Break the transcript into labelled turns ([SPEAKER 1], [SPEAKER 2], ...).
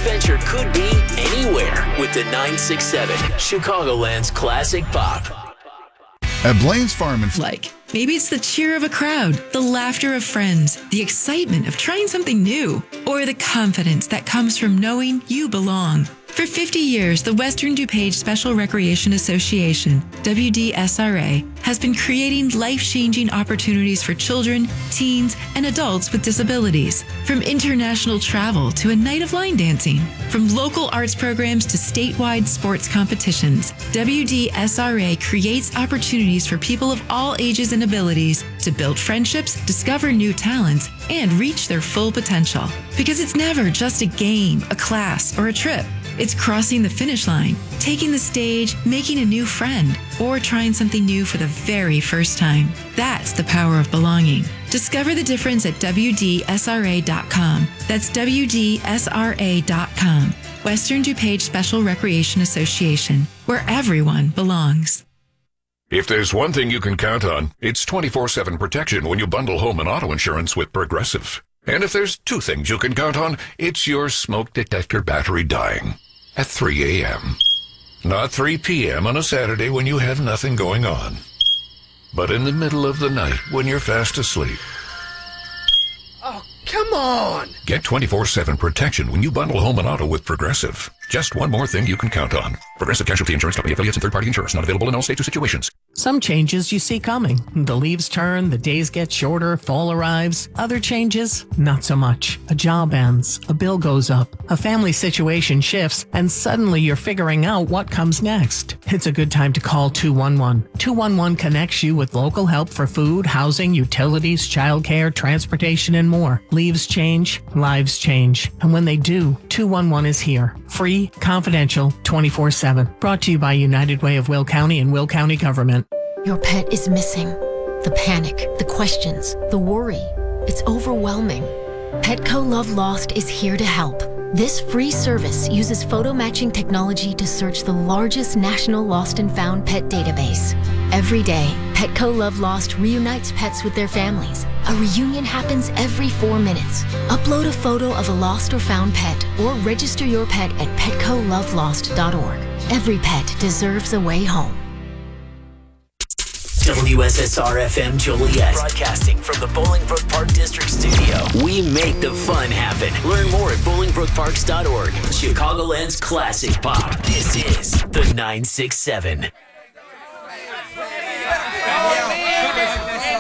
[SPEAKER 1] adventure could be anywhere with the 967 Chicagoland's Classic Pop.
[SPEAKER 2] At Blaine's Farm and
[SPEAKER 3] Maybe it's the cheer of a crowd, the laughter of friends, the excitement of trying something new, or the confidence that comes from knowing you belong. For 50 years, the Western DuPage Special Recreation Association, WDSRA, has been creating life-changing opportunities for children, teens, and adults with disabilities. From international travel to a night of line dancing, from local arts programs to statewide sports competitions, WDSRA creates opportunities for people of all ages and abilities to build friendships, discover new talents, and reach their full potential. Because it's never just a game, a class, or a trip. It's crossing the finish line, taking the stage, making a new friend, or trying something new for the very first time. That's the power of belonging. Discover the difference at WDSRA.com. That's WDSRA.com. Western DuPage Special Recreation Association, where everyone belongs.
[SPEAKER 4] If there's one thing you can count on, it's 24/7 protection when you bundle home and auto insurance with Progressive. And if there's two things you can count on, it's your smoke detector battery dying at 3 a.m. Not 3 p.m. on a Saturday when you have nothing going on, but in the middle of the night when you're fast asleep.
[SPEAKER 5] Oh, come on!
[SPEAKER 4] Get 24/7 protection when you bundle home and auto with Progressive. Just one more thing you can count on. Progressive Casualty Insurance Company, affiliates, and third-party insurers. Not available in all states or situations.
[SPEAKER 6] Some changes you see coming. The leaves turn, the days get shorter, fall arrives. Other changes, not so much. A job ends, a bill goes up, a family situation shifts, and suddenly you're figuring out what comes next. It's a good time to call 211. 211 connects you with local help for food, housing, utilities, childcare, transportation, and more. Leaves change, lives change. And when they do, 211 is here. Free, confidential, 24/7. Brought to you by United Way of Will County and Will County Government.
[SPEAKER 7] Your pet is missing. The panic, the questions, the worry. It's overwhelming. Petco Love Lost is here to help. This free service uses photo matching technology to search the largest national lost and found pet database. Every day, Petco Love Lost reunites pets with their families. A reunion happens every 4 minutes. Upload a photo of a lost or found pet or register your pet at petcolovelost.org. Every pet deserves a way home.
[SPEAKER 1] WSSR-FM Joliet, broadcasting from the Bolingbrook Park District Studio. We make the fun happen. Learn more at bolingbrookparks.org. Chicagoland's Classic Pop. This is the 967.